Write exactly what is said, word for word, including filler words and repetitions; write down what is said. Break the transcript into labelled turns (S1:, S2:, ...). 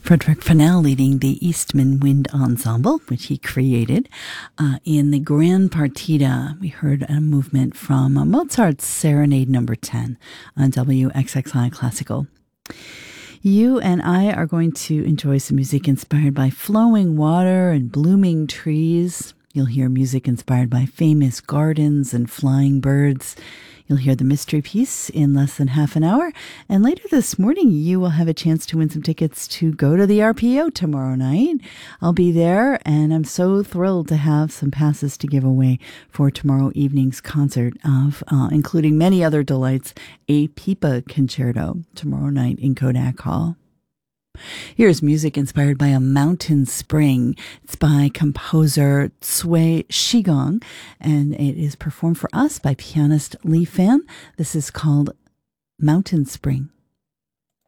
S1: Frederick Fennell leading the Eastman Wind Ensemble, which he created. Uh, in the Grand Partita, we heard a movement from uh, Mozart's Serenade Number ten on W X X I Classical. You and I are going to enjoy some music inspired by flowing water and blooming trees. You'll hear music inspired by famous gardens and flying birds. You'll hear the mystery piece in less than half an hour. And later this morning, you will have a chance to win some tickets to go to the R P O tomorrow night. I'll be there, and I'm so thrilled to have some passes to give away for tomorrow evening's concert of, uh, including many other delights, a Pipa concerto tomorrow night in Kodak Hall. Here's music inspired by a mountain spring. It's by composer Cui Shigong, and it is performed for us by pianist Li Fan. This is called Mountain Spring.